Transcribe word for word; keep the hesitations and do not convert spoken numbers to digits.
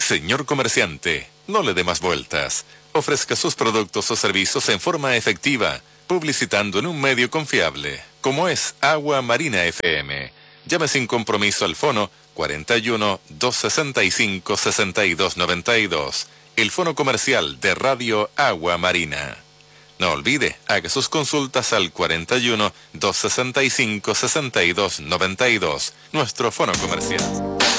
Señor comerciante, no le dé más vueltas. Ofrezca sus productos o servicios en forma efectiva, publicitando en un medio confiable, como es Agua Marina F M. Llame sin compromiso al fono cuarenta y uno, doscientos sesenta y cinco, sesenta y dos noventa y dos, el fono comercial de Radio Agua Marina. No olvide, haga sus consultas al cuarenta y uno, doscientos sesenta y cinco, sesenta y dos noventa y dos, nuestro fono comercial.